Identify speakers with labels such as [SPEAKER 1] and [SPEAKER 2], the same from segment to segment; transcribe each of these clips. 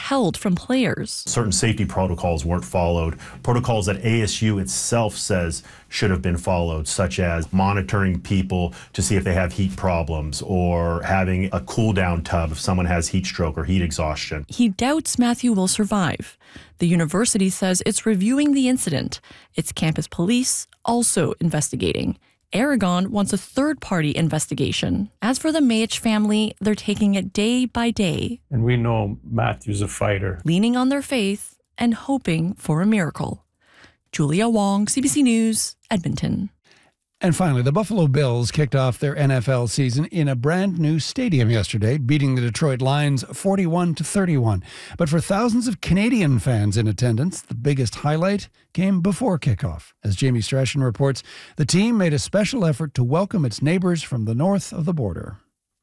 [SPEAKER 1] withheld from players.
[SPEAKER 2] Certain safety protocols weren't followed, protocols that ASU itself says should have been followed, such as monitoring people to see if they have heat problems or having a cool down tub if someone has heat stroke or heat exhaustion.
[SPEAKER 1] He doubts Matthew will survive. The university says it's reviewing the incident. Its campus police also investigating. Aragon wants a third-party investigation. As for the Mayich family, they're taking it day by day.
[SPEAKER 3] And we know Matthew's a fighter.
[SPEAKER 1] Leaning on their faith and hoping for a miracle. Julia Wong, CBC News, Edmonton.
[SPEAKER 4] And finally, the Buffalo Bills kicked off their NFL season in a brand new stadium yesterday, beating the Detroit Lions 41-31. But for thousands of Canadian fans in attendance, the biggest highlight came before kickoff. As Jamie Strachan reports, the team made a special effort to welcome its neighbors from the north of the border.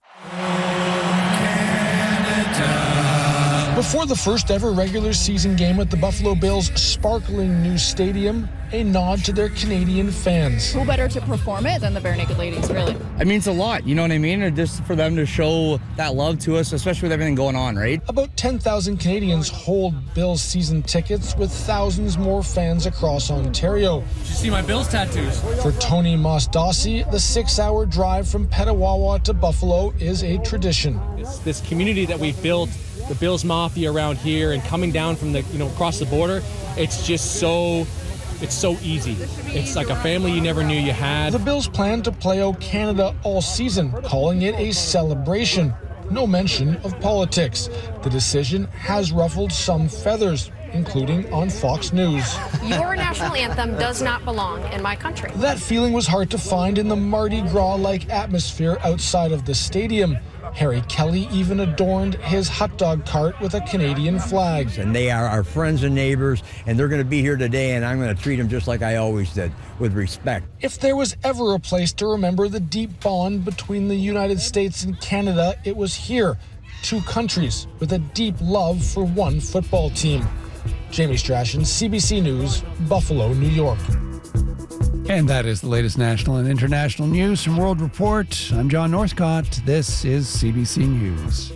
[SPEAKER 5] Before the first ever regular season game at the Buffalo Bills' sparkling new stadium, a nod to their Canadian fans.
[SPEAKER 6] Who better to perform it than the Bare Naked Ladies, really?
[SPEAKER 7] It means a lot, you know what I mean? Or just for them to show that love to us, especially with everything going on, right?
[SPEAKER 5] About 10,000 Canadians hold Bills season tickets, with thousands more fans across Ontario.
[SPEAKER 8] Did you see my Bills tattoos?
[SPEAKER 5] For Tony Mosdossi, the 6-hour drive from Petawawa to Buffalo is a tradition.
[SPEAKER 8] It's this community that we've built, the Bills Mafia around here, and coming down from the, across the border, it's just so easy. It's like a family you never knew you had.
[SPEAKER 5] The Bills plan to play out Canada all season, calling it a celebration. No mention of politics. The decision has ruffled some feathers, including on Fox News.
[SPEAKER 9] Your national anthem does not belong in my country.
[SPEAKER 5] That feeling was hard to find in the Mardi Gras-like atmosphere outside of the stadium. Harry Kelly even adorned his hot dog cart with a Canadian flag.
[SPEAKER 10] And they are our friends and neighbors, and they're going to be here today, and I'm going to treat them just like I always did, with respect.
[SPEAKER 5] If there was ever a place to remember the deep bond between the United States and Canada, it was here. Two countries with a deep love for one football team. Jamie Strachan, CBC News, Buffalo, New York.
[SPEAKER 4] And that is the latest national and international news from World Report. I'm John Northcott. This is CBC News.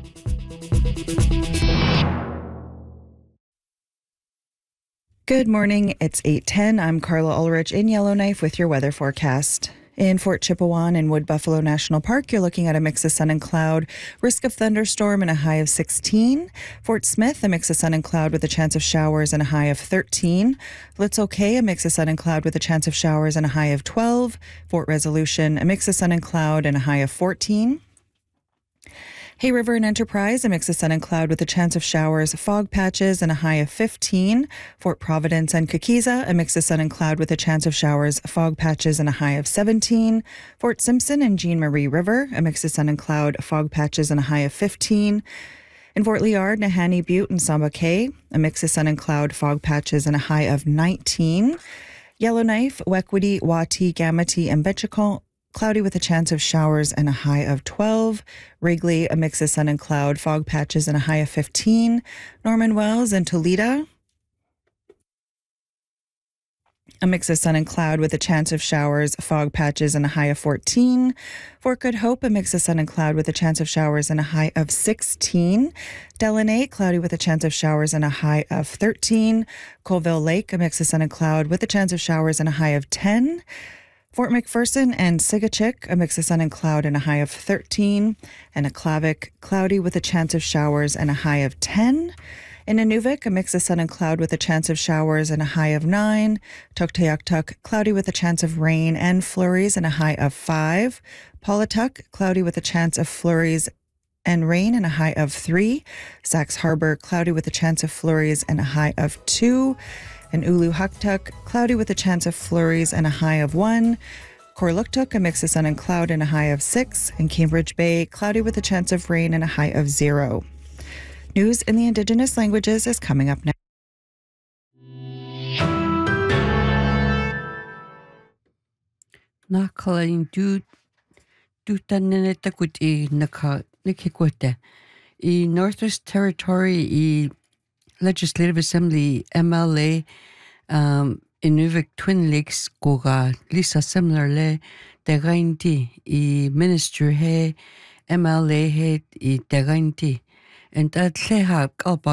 [SPEAKER 11] Good morning. It's 8:10. I'm Carla Ulrich in Yellowknife with your weather forecast. In Fort Chipewyan and Wood Buffalo National Park, you're looking at a mix of sun and cloud, risk of thunderstorm and a high of 16. Fort Smith, a mix of sun and cloud with a chance of showers and a high of 13. Little Cay, a mix of sun and cloud with a chance of showers and a high of 12. Fort Resolution, a mix of sun and cloud and a high of 14. Hay River and Enterprise, a mix of sun and cloud with a chance of showers, fog patches, and a high of 15. Fort Providence and Kakiza, a mix of sun and cloud with a chance of showers, fog patches, and a high of 17. Fort Simpson and Jean Marie River, a mix of sun and cloud, fog patches, and a high of 15. In Fort Liard, Nahanni Butte, and Samba Cay, a mix of sun and cloud, fog patches, and a high of 19. Yellowknife, Wekwity, Wati, Gamity, and Betchicon, cloudy with a chance of showers and a high of 12. Wrigley, a mix of sun and cloud, fog patches, and a high of 15. Norman Wells and Toledo, a mix of sun and cloud with a chance of showers, fog patches, and a high of 14. Fort Good Hope, a mix of sun and cloud with a chance of showers and a high of 16. Delaney, cloudy with a chance of showers and a high of 13. Colville Lake, a mix of sun and cloud with a chance of showers and a high of 10. Fort McPherson and Sigachik, a mix of sun and cloud and a high of 13. And Aklavik, cloudy with a chance of showers and a high of 10. In Inuvik, a mix of sun and cloud with a chance of showers and a high of 9. Tuktoyaktuk, cloudy with a chance of rain and flurries and a high of 5. Paulatuk, cloudy with a chance of flurries and rain and a high of 3. Sax Harbor, cloudy with a chance of flurries and a high of 2. And Uluhaktuk, cloudy with a chance of flurries and a high of 1. Korluktuk, a mix of sun and cloud and a high of 6. And Cambridge Bay, cloudy with a chance of rain and a high of 0. News in the Indigenous languages is coming up next.
[SPEAKER 12] Nakalain dutanenetakuti nakikote. I Northwest Territory, I Legislative Assembly MLA Inuvik Twin Lakes goga lisa similar le degainti I Minister he MLA he I degainti and that leha kalpa